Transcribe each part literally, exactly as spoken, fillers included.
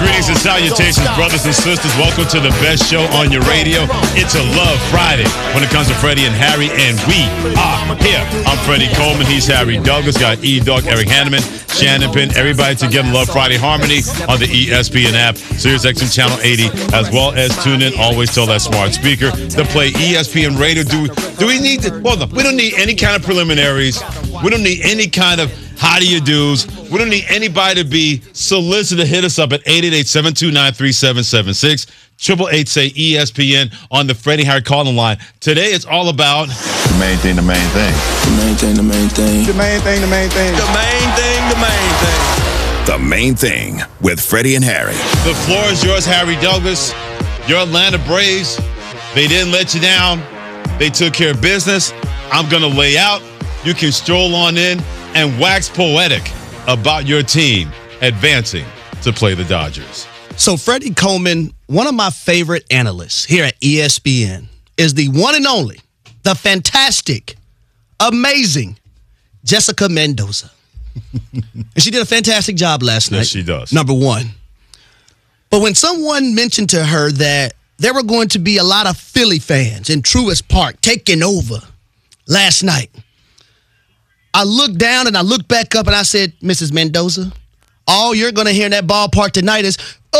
Greetings and salutations, brothers and sisters. Welcome to the best show on your radio. It's a Love Friday when it comes to Freddie and Harry, and we are here. I'm Freddie Coleman. He's Harry Douglas. Got E-Dog, Eric Hanneman, Shannon Penn. Everybody together. Love Friday Harmony on the E S P N app, Sirius X M Channel eighty, as well as tune in. Always tell that smart speaker to play E S P N Radio. Do, do we need to? Well, no, we don't need any kind of preliminaries. We don't need any kind of how do you do's. We don't need anybody to be solicited. Hit us up at eight eight eight, seven two nine, three seven seven six. Triple eight say E S P N on the Freddie Harry calling line. Today it's all about the main thing, the main thing. The main thing, the main thing. The main thing, the main thing. The main thing, the main thing. The Main Thing with Freddie and Harry. The floor is yours, Harry Douglas. Your Atlanta Braves, they didn't let you down. They took care of business. I'm going to lay out. You can stroll on in and wax poetic about your team advancing to play the Dodgers. So Freddie Coleman, one of my favorite analysts here at E S P N, is the one and only, the fantastic, amazing Jessica Mendoza. And she did a fantastic job last night. Yes, she does. Number one. But when someone mentioned to her that there were going to be a lot of Philly fans in Truist Park taking over last night, I looked down and I looked back up and I said, Missus Mendoza, all you're going to hear in that ballpark tonight is,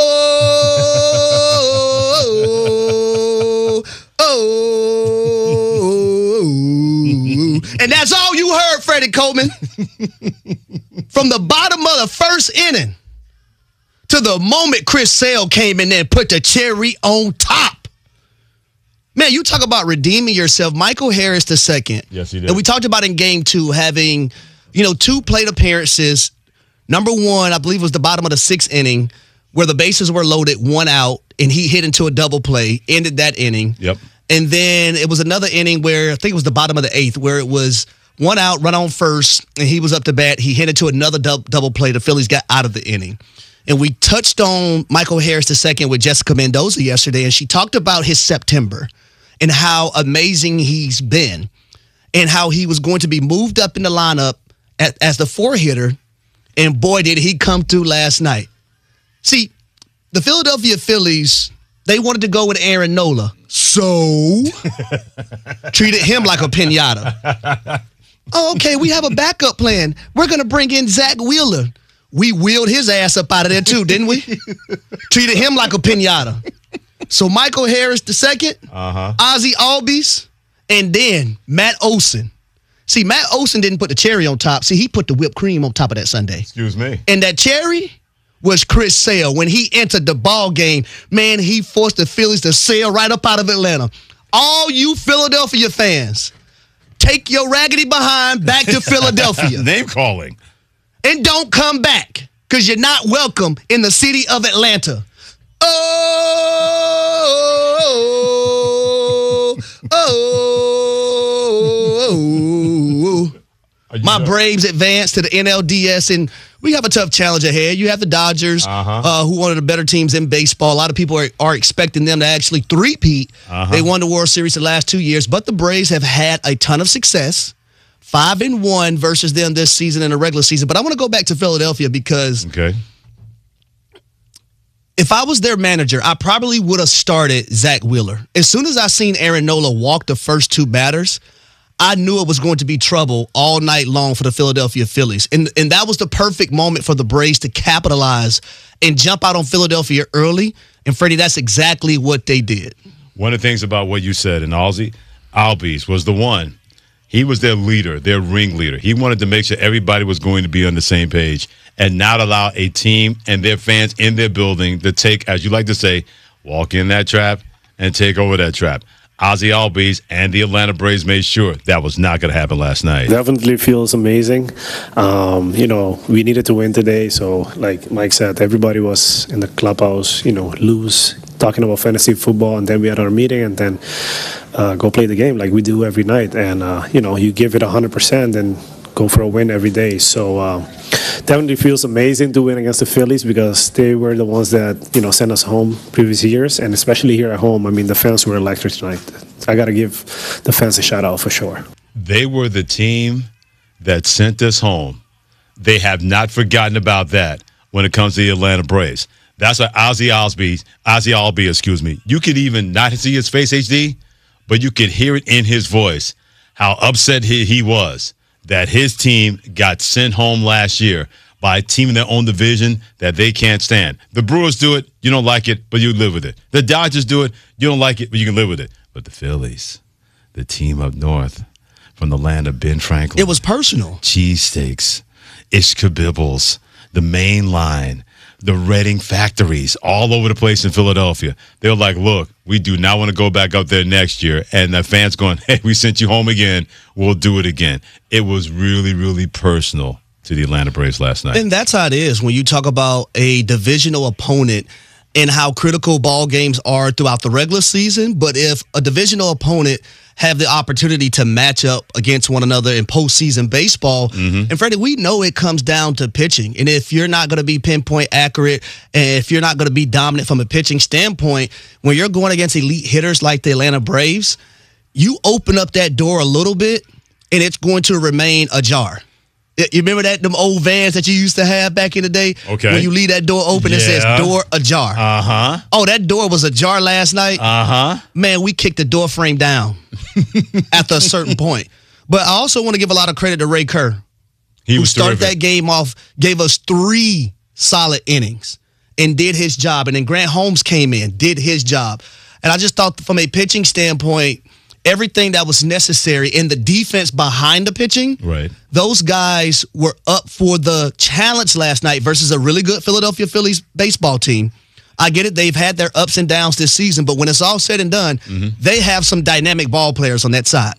oh, oh, oh. And that's all you heard, Freddie Coleman. From the bottom of the first inning to the moment Chris Sale came in there and put the cherry on top. Man, you talk about redeeming yourself. Michael Harris the second. Yes, he did. And we talked about in game two having, you know, two plate appearances. Number one, I believe, was the bottom of the sixth inning where the bases were loaded, one out, and he hit into a double play, ended that inning. Yep. And then it was another inning where I think it was the bottom of the eighth where it was one out, run on first, and he was up to bat. He hit into another dub- double play. The Phillies got out of the inning. And we touched on Michael Harris the second with Jessica Mendoza yesterday, and she talked about his September and how amazing he's been and how he was going to be moved up in the lineup at, as the four-hitter, and boy, did he come through last night. See, the Philadelphia Phillies, they wanted to go with Aaron Nola, so treated him like a pinata. Oh, okay, we have a backup plan. We're going to bring in Zach Wheeler. We wheeled his ass up out of there too, didn't we? Treated him like a pinata. So Michael Harris the second, uh-huh. Ozzie Albies, and then Matt Olson. See, Matt Olson didn't put the cherry on top. See, he put the whipped cream on top of that sundae. Excuse me. And that cherry was Chris Sale. When he entered the ball game, man, he forced the Phillies to sail right up out of Atlanta. All you Philadelphia fans, take your raggedy behind back to Philadelphia. Name calling. And don't come back, because you're not welcome in the city of Atlanta. Oh, oh, oh, oh. My done? Braves advanced to the N L D S, and we have a tough challenge ahead. You have the Dodgers, uh-huh. uh, who are one of the better teams in baseball. A lot of people are, are expecting them to actually three-peat. Uh-huh. They won the World Series the last two years, but the Braves have had a ton of success. Five and one versus them this season in the regular season. But I want to go back to Philadelphia because okay. if I was their manager, I probably would have started Zach Wheeler. As soon as I seen Aaron Nola walk the first two batters, I knew it was going to be trouble all night long for the Philadelphia Phillies. And, and that was the perfect moment for the Braves to capitalize and jump out on Philadelphia early. And, Freddie, that's exactly what they did. One of the things about what you said, and Ozzie Albies was the one. He was their leader, their ringleader. He wanted to make sure everybody was going to be on the same page and not allow a team and their fans in their building to take, as you like to say, walk in that trap and take over that trap. Ozzie Albies and the Atlanta Braves made sure that was not going to happen last night. Definitely feels amazing. Um, you know, we needed to win today. So, like Mike said, everybody was in the clubhouse, you know, loose, talking about fantasy football. And then we had our meeting and then uh, go play the game like we do every night. And, uh, you know, you give it one hundred percent and go for a win every day. So, uh, definitely feels amazing to win against the Phillies because they were the ones that, you know, sent us home previous years, and especially here at home. I mean, the fans were electric tonight. I got to give the fans a shout out for sure. They were the team that sent us home. They have not forgotten about that when it comes to the Atlanta Braves. That's why Ozzy Osbourne, Ozzy Albi, excuse me. You could even not see his face H D, but you could hear it in his voice how upset he, he was that his team got sent home last year by a team in their own division that they can't stand. The Brewers do it, you don't like it, but you live with it. The Dodgers do it, you don't like it, but you can live with it. But the Phillies, the team up north from the land of Ben Franklin. It was personal. Cheesesteaks, Ishkabibbles, the main line, the Reading factories all over the place in Philadelphia. They were like, look, we do not want to go back up there next year. And the fans going, hey, we sent you home again. We'll do it again. It was really, really personal to the Atlanta Braves last night. And that's how it is when you talk about a divisional opponent and how critical ball games are throughout the regular season. But if a divisional opponent have the opportunity to match up against one another in postseason baseball, mm-hmm. and Freddie, we know it comes down to pitching. And if you're not going to be pinpoint accurate, and if you're not going to be dominant from a pitching standpoint, when you're going against elite hitters like the Atlanta Braves, you open up that door a little bit, and it's going to remain ajar. You remember that, them old vans that you used to have back in the day? Okay. When you leave that door open, yeah. it says door ajar. Uh-huh. Oh, that door was ajar last night? Uh-huh. Man, we kicked the door frame down after a certain point. But I also want to give a lot of credit to Ray Kerr, he who was started terrific. that game off, gave us three solid innings and did his job. And then Grant Holmes came in, did his job. And I just thought from a pitching standpoint, everything that was necessary in the defense behind the pitching, right? Those guys were up for the challenge last night versus a really good Philadelphia Phillies baseball team. I get it. They've had their ups and downs this season, but when it's all said and done, mm-hmm. they have some dynamic ball players on that side.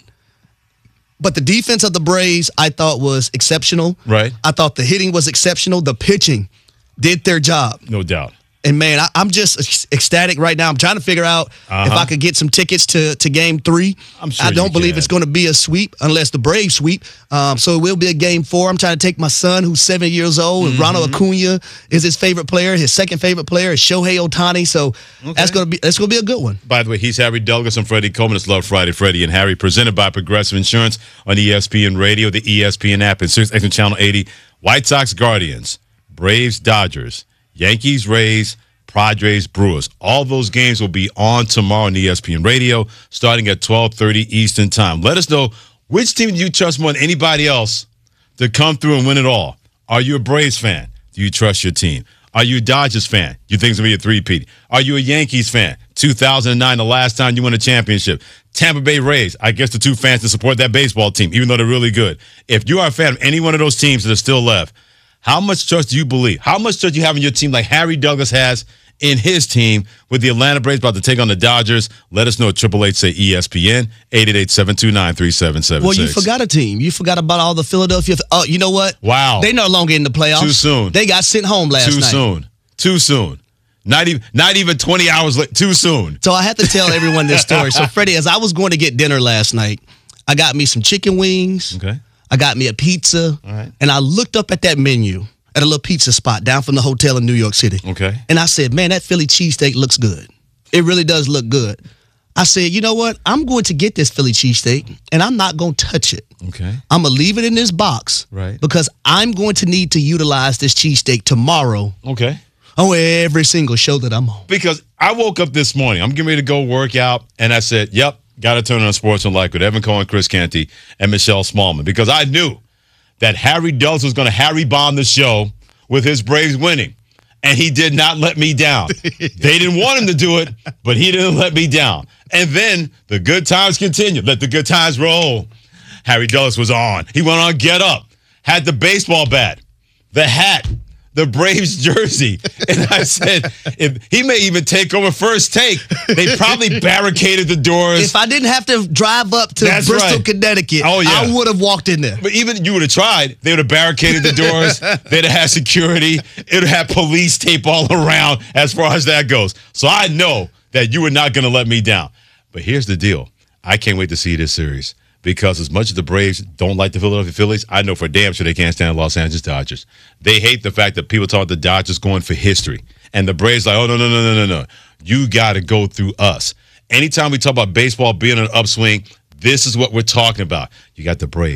But the defense of the Braves, I thought, was exceptional. Right. I thought the hitting was exceptional. The pitching did their job. No doubt. And, man, I, I'm just ecstatic right now. I'm trying to figure out uh-huh. if I could get some tickets to, to game three. I'm sure I don't you believe can. it's going to be a sweep unless the Braves sweep. Um, so it will be a game four. I'm trying to take my son, who's seven years old, and mm-hmm. Ronald Acuna is his favorite player. His second favorite player is Shohei Ohtani. So okay. that's going to be that's going to be a good one. By the way, he's Harry Douglas and Freddie Coleman. It's Love Friday, Freddie and Harry, presented by Progressive Insurance on E S P N Radio, the E S P N app, and Sirius X M Channel eighty. White Sox, Guardians, Braves, Dodgers, Yankees, Rays, Padres, Brewers. All those games will be on tomorrow on E S P N Radio, starting at twelve thirty Eastern Time. Let us know which team do you trust more than anybody else to come through and win it all. Are you a Braves fan? Do you trust your team? Are you a Dodgers fan? You think it's going to be a three-peat? Are you a Yankees fan? two thousand nine, the last time you won a championship. Tampa Bay Rays, I guess the two fans that support that baseball team, even though they're really good. If you are a fan of any one of those teams that are still left, how much trust do you believe? How much trust do you have in your team like Harry Douglas has in his team with the Atlanta Braves about to take on the Dodgers? Let us know at Triple Eight say E S P N, eight eight eight, seven two nine, three seven seven six. Well, you forgot a team. You forgot about all the Philadelphia. Oh, you know what? Wow. They no longer in the playoffs. Too soon. They got sent home last Too night. Too soon. Too soon. Not even, not even twenty hours late. Too soon. So I have to tell everyone this story. So, Freddie, as I was going to get dinner last night, I got me some chicken wings. Okay. I got me a pizza. All right. And I looked up at that menu at a little pizza spot down from the hotel in New York City. Okay. And I said, man, that Philly cheesesteak looks good. It really does look good. I said, you know what? I'm going to get this Philly cheesesteak, and I'm not going to touch it. Okay. I'm going to leave it in this box. Right. Because I'm going to need to utilize this cheesesteak tomorrow. Okay. On every single show that I'm on. Because I woke up this morning, I'm getting ready to go work out, and I said, yep, got to turn on Sports and Like with Evan Cohen, Chris Canty, and Michelle Smallman. Because I knew that Harry Douglas was going to Harry bomb the show with his Braves winning. And he did not let me down. They didn't want him to do it, but he didn't let me down. And then the good times continued. Let the good times roll. Harry Douglas was on. He went on Get Up, had the baseball bat, the hat, the Braves jersey. And I said, if he may even take over First Take. They probably barricaded the doors. If I didn't have to drive up to That's Bristol, right. Connecticut, Oh, yeah. I would have walked in there. But even you would have tried, they would have barricaded the doors. They'd have had security. It would have had police tape all around as far as that goes. So I know that you were not going to let me down. But here's the deal. I can't wait to see this series. Because as much as the Braves don't like the Philadelphia Phillies, I know for damn sure they can't stand the Los Angeles Dodgers. They hate the fact that people talk about the Dodgers going for history. And the Braves like, oh, no, no, no, no, no, no. You got to go through us. Anytime we talk about baseball being on an upswing, this is what we're talking about. You got the Braves.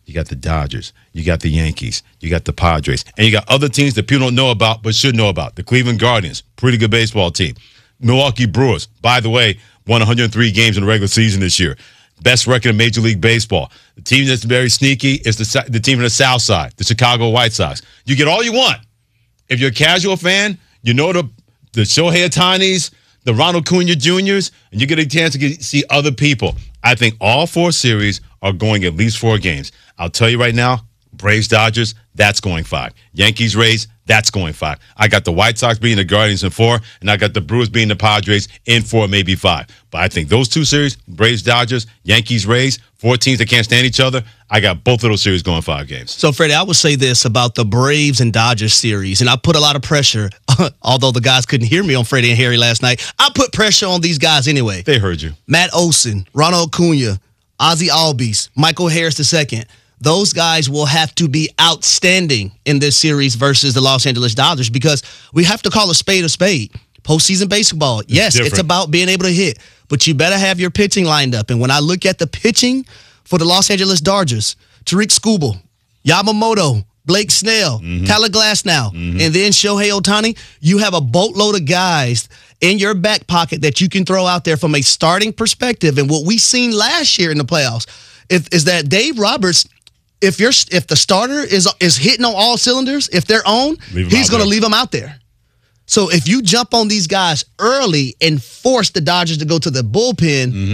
You got the Dodgers. You got the Yankees. You got the Padres. And you got other teams that people don't know about but should know about. The Cleveland Guardians, pretty good baseball team. Milwaukee Brewers, by the way, won one hundred three games in the regular season this year. Best record in Major League Baseball. The team that's very sneaky is the, the team on the South Side, the Chicago White Sox. You get all you want. If you're a casual fan, you know the, the Shohei Ohtanis, the Ronald Acuna Juniors, and you get a chance to get, see other people. I think all four series are going at least four games. I'll tell you right now, Braves, Dodgers, that's going five. Yankees, Rays, that's going five. I got the White Sox beating the Guardians in four, and I got the Brewers beating the Padres in four, maybe five. But I think those two series, Braves, Dodgers, Yankees, Rays, four teams that can't stand each other, I got both of those series going five games. So, Freddie, I would say this about the Braves and Dodgers series, and I put a lot of pressure, although the guys couldn't hear me on Freddie and Harry last night, I put pressure on these guys anyway. They heard you. Matt Olson, Ronald Acuna, Ozzie Albies, Michael Harris the second. Those guys will have to be outstanding in this series versus the Los Angeles Dodgers because we have to call a spade a spade. Postseason baseball, it's yes, different. It's about being able to hit, but you better have your pitching lined up. And when I look at the pitching for the Los Angeles Dodgers, Tariq Skubal, Yamamoto, Blake Snell, mm-hmm. Tyler Glasnow, mm-hmm. and then Shohei Ohtani, you have a boatload of guys in your back pocket that you can throw out there from a starting perspective. And what we seen last year in the playoffs is, is that Dave Roberts, if you're if the starter is is hitting on all cylinders, if they're on, he's going to leave them out there. So if you jump on these guys early and force the Dodgers to go to the bullpen, mm-hmm.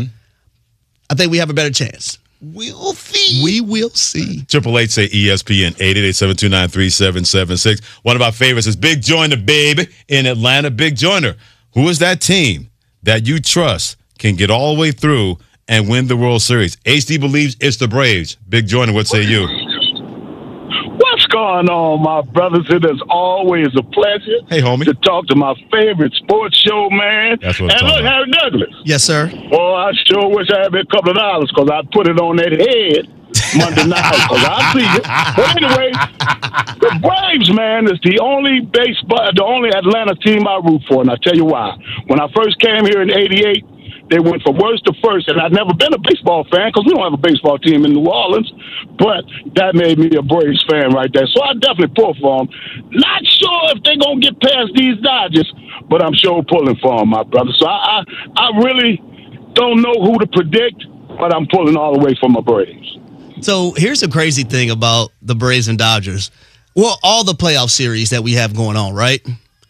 I think we have a better chance. We'll see. We will see. Triple H say E S P N eight eight eight, seven two nine, three seven seven six. One of our favorites is Big Joyner, baby, in Atlanta. Big Joyner. Who is that team that you trust can get all the way through and win the World Series? H D believes it's the Braves. Big Joyner, what say you? What's going on, my brothers? It is always a pleasure hey, homie. to talk to my favorite sports show, man. That's what I'm and look, about. Harry Douglas. Yes, sir. Well, I sure wish I had me a couple of dollars because I put it on that head Monday night because I see it. But anyway, the Braves, man, is the only baseball, the only Atlanta team I root for, and I'll tell you why. When I first came here in eighty-eight, they went from worst to first, and I'd never been a baseball fan because we don't have a baseball team in New Orleans, but that made me a Braves fan right there. So I definitely pull for them. Not sure if they're going to get past these Dodgers, but I'm sure pulling for them, my brother. So I, I, I really don't know who to predict, but I'm pulling all the way for my Braves. So here's the crazy thing about the Braves and Dodgers. Well, all the playoff series that we have going on, right?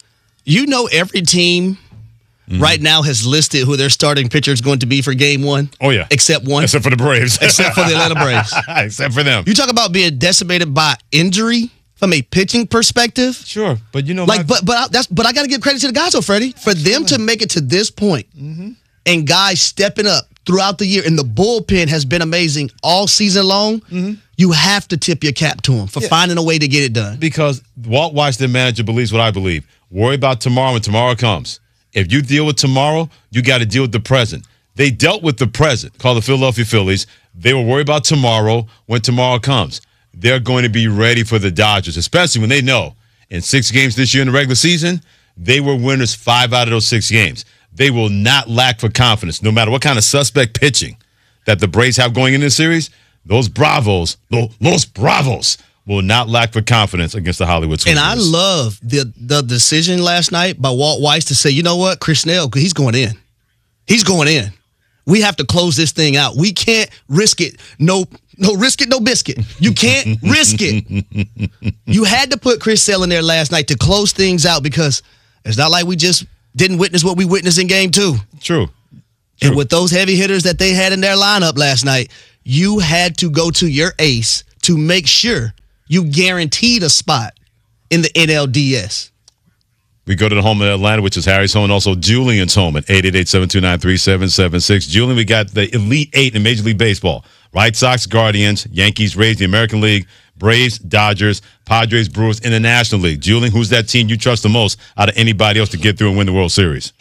You know every team Mm-hmm. right now has listed who their starting pitcher is going to be for game one. Oh, yeah. Except one. Except for the Braves. Except for the Atlanta Braves. Except for them. You talk about being decimated by injury from a pitching perspective. Sure, but you know, like, my- but but I, that's but I got to give credit to the guys, though, Freddie, for them to make it to this point, mm-hmm. and guys stepping up throughout the year, and the bullpen has been amazing all season long. Mm-hmm. You have to tip your cap to them for yeah. finding a way to get it done. Because Walt Weiss, their manager, believes what I believe. Worry about tomorrow when tomorrow comes. If you deal with tomorrow, you got to deal with the present. They dealt with the present, called the Philadelphia Phillies. They were worried about tomorrow when tomorrow comes. They're going to be ready for the Dodgers, especially when they know in six games this year in the regular season, they were winners five out of those six games. They will not lack for confidence, no matter what kind of suspect pitching that the Braves have going in this series. Those Bravos, those Bravos, will not lack for confidence against the Hollywood Squares. And I love the the decision last night by Walt Weiss to say, you know what, Chris Snell, he's going in. He's going in. We have to close this thing out. We can't risk it. No, no risk it, no biscuit. You can't risk it. You had to put Chris Sale in there last night to close things out because it's not like we just didn't witness what we witnessed in game two. True. True. And with those heavy hitters that they had in their lineup last night, you had to go to your ace to make sure you guaranteed a spot in the N L D S. We go to the home of Atlanta, which is Harry's home, and also Julian's home at eight eight eight, seven two nine, three seven seven six. Julian, we got the Elite Eight in Major League Baseball. White Sox, Guardians, Yankees, Rays, the American League, Braves, Dodgers, Padres, Brewers in the National League. Julian, who's that team you trust the most out of anybody else to get through and win the World Series?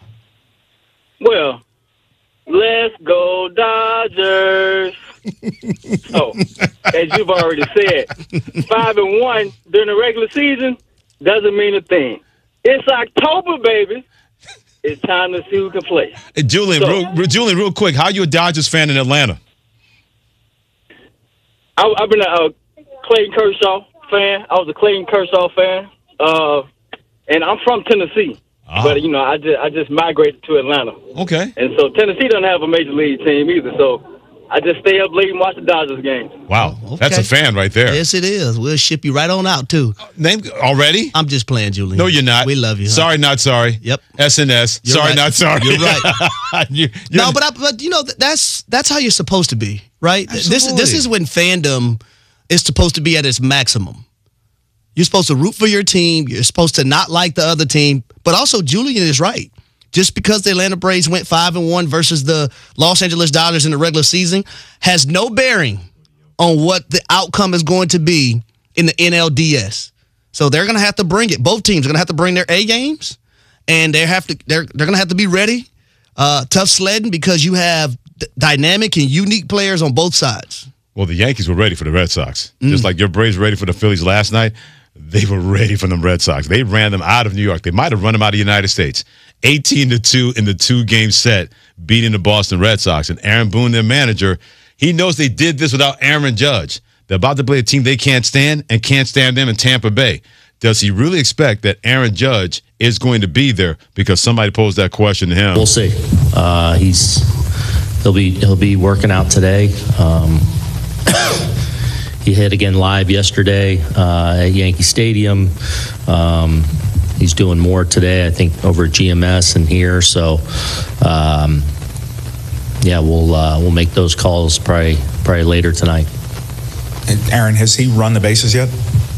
Well, let's go Dodgers. So, as you've already said, five and one during the regular season doesn't mean a thing. It's October, baby. It's time to see who can play. Hey, Julian, so, real, Julian, real quick, how are you a Dodgers fan in Atlanta? I, I've been a uh, Clayton Kershaw fan. I was a Clayton Kershaw fan, uh, and I'm from Tennessee. Uh-huh. But you know, I just I just migrated to Atlanta. Okay. And so Tennessee doesn't have a major league team either. So I just stay up late and watch the Dodgers games. Wow, okay. That's a fan right there. Yes, it is. We'll ship you right on out too. Uh, name already? I'm just playing, Julian. No, you're not. We love you. Huh? Sorry, not sorry. Yep. S N S. You're sorry, right. not sorry. You're right. you, no, but I, but you know that's that's how you're supposed to be, right? Absolutely. This this is when fandom is supposed to be at its maximum. You're supposed to root for your team. You're supposed to not like the other team. But also, Julian is right. Just because the Atlanta Braves went five and one versus the Los Angeles Dodgers in the regular season has no bearing on what the outcome is going to be in the N L D S. So they're going to have to bring it. Both teams are going to have to bring their A games, and they have to. They're they're going to have to be ready. Uh, tough sledding because you have d- dynamic and unique players on both sides. Well, the Yankees were ready for the Red Sox, Mm. just like your Braves were ready for the Phillies last night. They were ready for them Red Sox. They ran them out of New York. They might have run them out of the United States. eighteen to two in the two-game set, beating the Boston Red Sox. And Aaron Boone, their manager, he knows they did this without Aaron Judge. They're about to play a team they can't stand and can't stand them in Tampa Bay. Does he really expect that Aaron Judge is going to be there? Because somebody posed that question to him. We'll see. Uh, he's he'll be he'll be working out today. Um, he hit again live yesterday uh, at Yankee Stadium. Um, he's doing more today, I think, over at G M S and here. So, um, yeah, we'll uh, we'll make those calls probably probably later tonight. And Aaron, has he run the bases yet?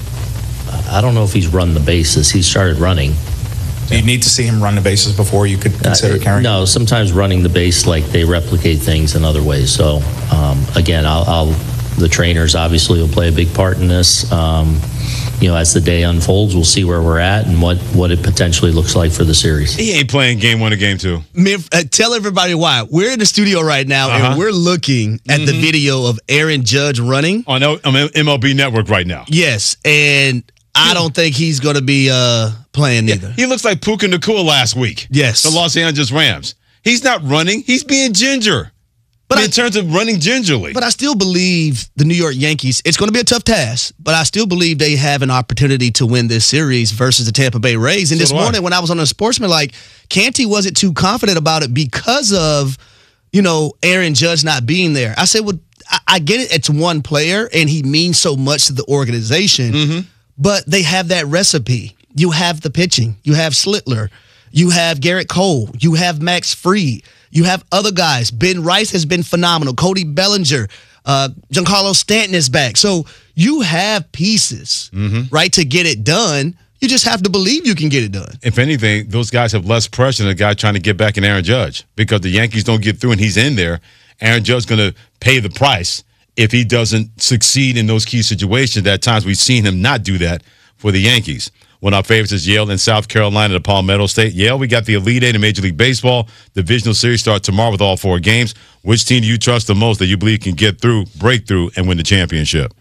I don't know if he's run the bases. He started running. Do you need to see him run the bases before you could consider Uh, carrying? No, sometimes running the base, like they replicate things in other ways. So, um, again, I'll, I'll the trainers obviously will play a big part in this. Um, you know, as the day unfolds, we'll see where we're at and what, what it potentially looks like for the series. He ain't playing game one or game two. Uh, tell everybody why. We're in the studio right now, Uh-huh. and we're looking at mm-hmm. the video of Aaron Judge running. On M L B Network right now. Yes, and I don't think he's going to be uh, playing yeah, either. He looks like Puka Nacua last week. Yes. The Los Angeles Rams. He's not running. He's being ginger. But I mean, in terms of running gingerly. But I still believe the New York Yankees, it's going to be a tough task, but I still believe they have an opportunity to win this series versus the Tampa Bay Rays. And so this morning I. when I was on the Sportsman, like, Canty wasn't too confident about it because of, you know, Aaron Judge not being there. I said, well, I, I get it. It's one player, and he means so much to the organization, mm-hmm. but they have that recipe. You have the pitching. You have Slittler. You have Garrett Cole. You have Max Fried. You have other guys. Ben Rice has been phenomenal. Cody Bellinger. Uh, Giancarlo Stanton is back. So you have pieces, mm-hmm. right, to get it done. You just have to believe you can get it done. If anything, those guys have less pressure than a guy trying to get back in Aaron Judge because the Yankees don't get through and he's in there. Aaron Judge's going to pay the price if he doesn't succeed in those key situations. At times we've seen him not do that for the Yankees. One of our favorites is Yale and South Carolina at Palmetto State. Yale, we got the Elite Eight in Major League Baseball. Divisional series starts tomorrow with all four games. Which team do you trust the most that you believe can get through, break through, and win the championship?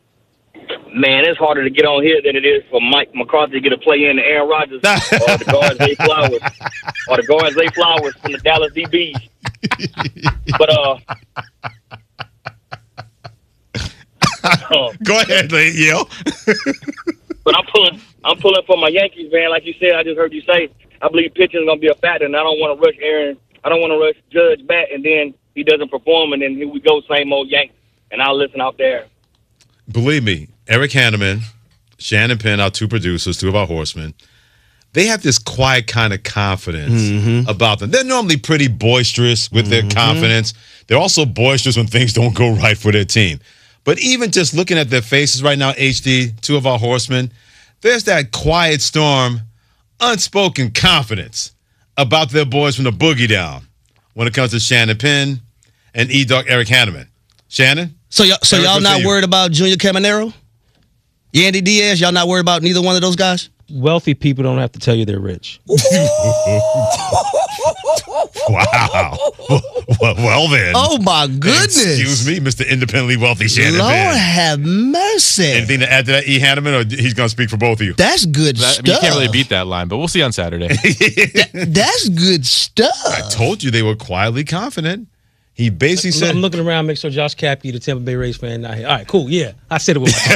Man, it's harder to get on here than it is for Mike McCarthy to get a play in to Aaron Rodgers or the guards Zay Flowers or the guards Zay Flowers from the Dallas D Bs. But uh, uh go ahead, Yale. But I'm pulling, I'm pulling for my Yankees, man. Like you said, I just heard you say, I believe pitching is going to be a factor, and I don't want to rush Aaron. I don't want to rush Judge back, and then he doesn't perform, and then here we go, same old Yankees. And I'll listen out there. Believe me, Eric Hanneman, Shannon Penn, our two producers, two of our horsemen, they have this quiet kind of confidence mm-hmm. about them. They're normally pretty boisterous with mm-hmm. their confidence. They're also boisterous when things don't go right for their team. But even just looking at their faces right now, H D, two of our horsemen, there's that quiet storm, unspoken confidence about their boys from the boogie down when it comes to Shannon Penn and E-Dog Eric Hanneman. Shannon? So, y- so Eric, y'all not worried about Junior Caminero? Yandy Diaz? Y'all not worried about neither one of those guys? Wealthy people don't have to tell you they're rich. Wow. Well, well then. Oh, my goodness. Excuse me, Mister Independently Wealthy Shannon Lord Penn. have mercy. Anything to add to that, E. Hanneman, or he's going to speak for both of you? That's good that, stuff. I mean, you can't really beat that line, but we'll see on Saturday. that, that's good stuff. I told you they were quietly confident. He basically said, I'm looking around, make sure Josh Cappy, the Tampa Bay Rays fan, not here. All right, cool. Yeah, I said it with my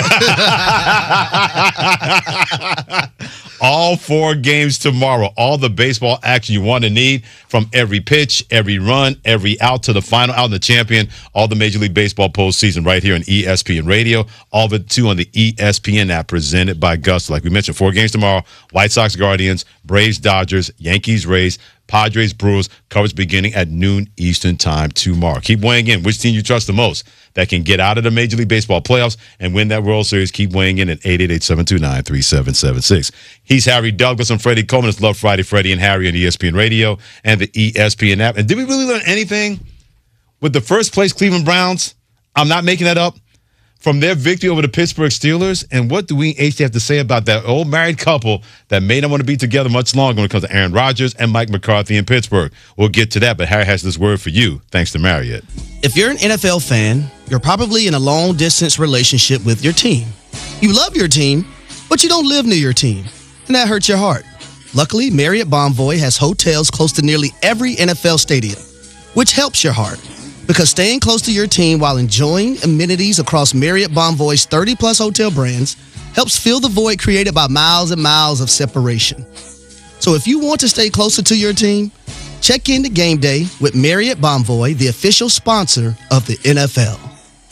tongue. all four games tomorrow. All the baseball action you want to need, from every pitch, every run, every out to the final out in the champion. All the Major League Baseball postseason right here on E S P N Radio. All of it too on the E S P N app, presented by Gusto. Like we mentioned, four games tomorrow: White Sox, Guardians, Braves, Dodgers, Yankees, Rays, Padres, Brewers. Coverage beginning at noon Eastern time tomorrow. Keep weighing in. Which team you trust the most that can get out of the Major League Baseball playoffs and win that World Series? Keep weighing in at eight eight eight, seven two nine, three seven seven six. He's Harry Douglas. I'm Freddie Coleman. It's Love Friday, Freddie and Harry on E S P N Radio and the E S P N app. And did we really learn anything with the first place Cleveland Browns? I'm not making that up. From their victory over the Pittsburgh Steelers, and what do we actually have to say about that old married couple that made them want to be together much longer when it comes to Aaron Rodgers and Mike McCarthy in Pittsburgh? We'll get to that, but Harry has this word for you, thanks to Marriott. If you're an N F L fan, you're probably in a long-distance relationship with your team. You love your team, but you don't live near your team, and that hurts your heart. Luckily, Marriott Bonvoy has hotels close to nearly every N F L stadium, which helps your heart. Because staying close to your team while enjoying amenities across Marriott Bonvoy's thirty-plus hotel brands helps fill the void created by miles and miles of separation. So if you want to stay closer to your team, check in to Game Day with Marriott Bonvoy, the official sponsor of the N F L.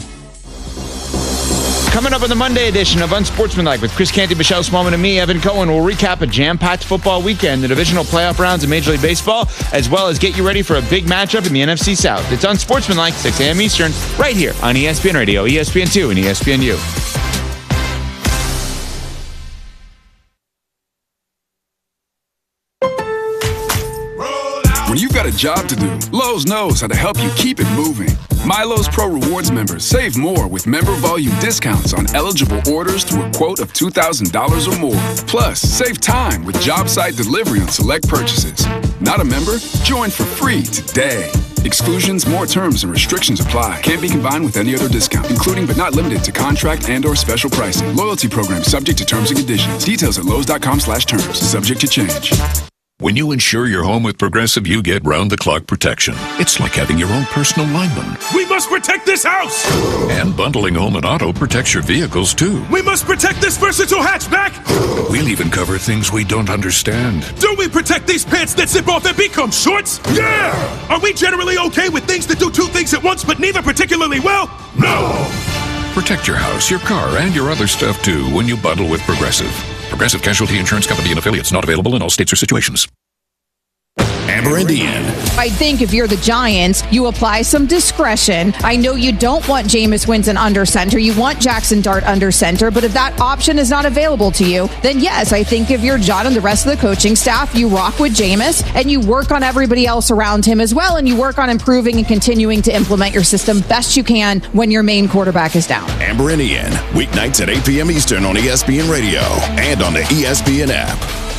Coming up on the Monday edition of Unsportsmanlike with Chris Canty, Michelle Smallman, and me, Evan Cohen, we'll recap a jam-packed football weekend, the divisional playoff rounds in Major League Baseball, as well as get you ready for a big matchup in the N F C South. It's Unsportsmanlike, six a.m. Eastern, right here on E S P N Radio, E S P N two, and E S P N U. When you've got a job to do, Lowe's knows how to help you keep it moving. MyLowe's Pro Rewards members save more with member volume discounts on eligible orders through a quote of two thousand dollars or more. Plus, save time with job site delivery on select purchases. Not a member? Join for free today. Exclusions, more terms, and restrictions apply. Can't be combined with any other discount, including but not limited to contract and or special pricing. Loyalty program subject to terms and conditions. Details at Lowe's.com slash terms. Subject to change. When you insure your home with Progressive, you get round-the-clock protection. It's like having your own personal lineman. We must protect this house! And bundling home and auto protects your vehicles, too. We must protect this versatile hatchback! We'll even cover things we don't understand. Do we protect these pants that zip off and become shorts? Yeah! Are we generally okay with things that do two things at once, but neither particularly well? No! Protect your house, your car, and your other stuff, too, when you bundle with Progressive. Progressive Casualty Insurance Company and affiliates, not available in all states or situations. Amber and Ian. I think if you're the Giants, you apply some discretion. I know you don't want Jameis Winston under center. You want Jackson Dart under center. But if that option is not available to you, then yes, I think if you're John and the rest of the coaching staff, you rock with Jameis and you work on everybody else around him as well. And you work on improving and continuing to implement your system best you can when your main quarterback is down. Amber and Ian, weeknights at eight p.m. Eastern on E S P N Radio and on the E S P N app.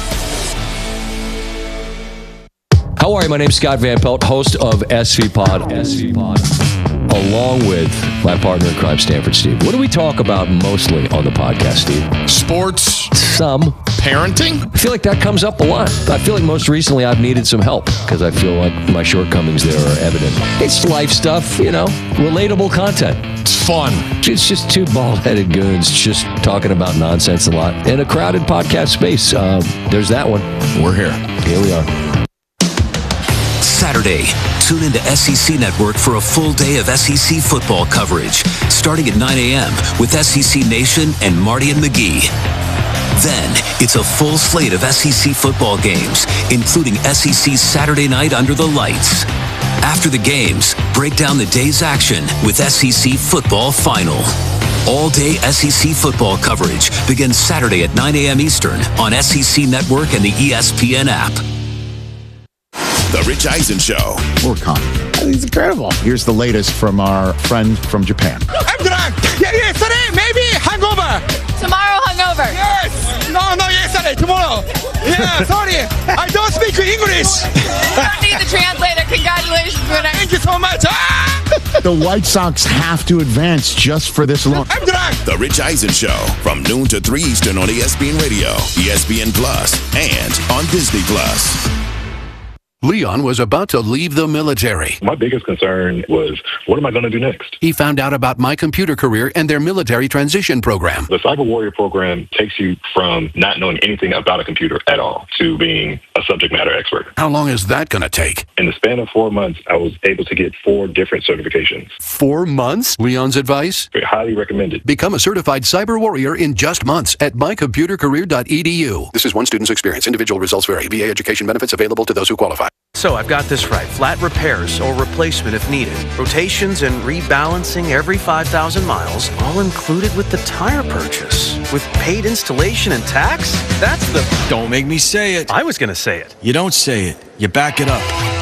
How are you? My name's Scott Van Pelt, host of S V Pod. S V Pod. Along with my partner in crime, Stanford Steve. What do we talk about mostly on the podcast, Steve? Sports. Some. Parenting. I feel like that comes up a lot. I feel like most recently I've needed some help because I feel like my shortcomings there are evident. It's life stuff, you know, relatable content. It's fun. It's just two bald-headed goons just talking about nonsense a lot in a crowded podcast space. Uh, there's that one. We're here. Here we are. Saturday, tune into S E C Network for a full day of S E C football coverage, starting at nine a.m. with S E C Nation and Marty and McGee. Then, it's a full slate of S E C football games, including S E C Saturday Night Under the Lights. After the games, break down the day's action with S E C Football Final. All-day S E C football coverage begins Saturday at nine a.m. Eastern on S E C Network and the E S P N app. The Rich Eisen Show. Oricon. He's incredible. Here's the latest from our friend from Japan. I'm drunk. Yeah, yesterday, maybe hangover. Tomorrow hangover. Yes. No, no, yesterday, tomorrow. Yeah, sorry. I don't speak English. You don't need the translator. Congratulations, winner. Thank you so much. Ah! The White Sox have to advance just for this alone. I'm drunk. The Rich Eisen Show from noon to three Eastern on E S P N Radio, E S P N Plus, and on Disney Plus. Leon was about to leave the military. My biggest concern was, what am I going to do next? He found out about My Computer Career and their military transition program. The Cyber Warrior program takes you from not knowing anything about a computer at all to being a subject matter expert. How long is that going to take? In the span of four months, I was able to get four different certifications. Four months? Leon's advice? Very highly recommended. Become a certified cyber warrior in just months at my computer career dot e d u. This is one student's experience. Individual results vary. V A education benefits available to those who qualify. So I've got this right. Flat repairs or replacement if needed. Rotations and rebalancing every five thousand miles, all included with the tire purchase. With paid installation and tax? That's the... Don't make me say it. I was going to say it. You don't say it. You back it up.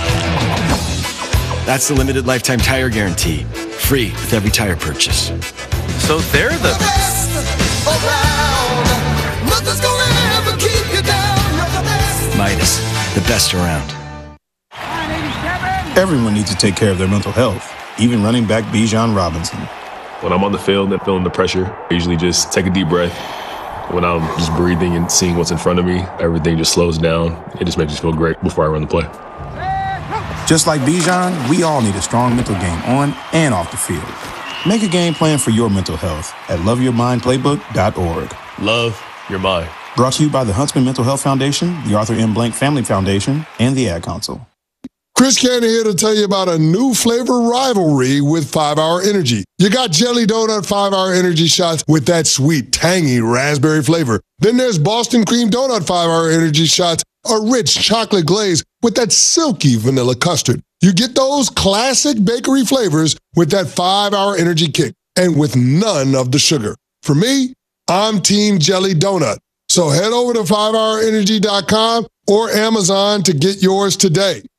That's the limited lifetime tire guarantee. Free with every tire purchase. So they're the... Midas, the best around. Everyone needs to take care of their mental health, even running back Bijan Robinson. When I'm on the field and feeling the pressure, I usually just take a deep breath. When I'm just breathing and seeing what's in front of me, everything just slows down. It just makes me feel great before I run the play. Just like Bijan, we all need a strong mental game on and off the field. Make a game plan for your mental health at love your mind playbook dot org. Love your mind. Brought to you by the Huntsman Mental Health Foundation, the Arthur M. Blank Family Foundation, and the Ad Council. Chris Candy here to tell you about a new flavor rivalry with five hour Energy. You got Jelly Donut five hour Energy shots with that sweet, tangy raspberry flavor. Then there's Boston Cream Donut five hour Energy shots, a rich chocolate glaze with that silky vanilla custard. You get those classic bakery flavors with that five hour Energy kick and with none of the sugar. For me, I'm Team Jelly Donut. So head over to five hour energy dot com or Amazon to get yours today.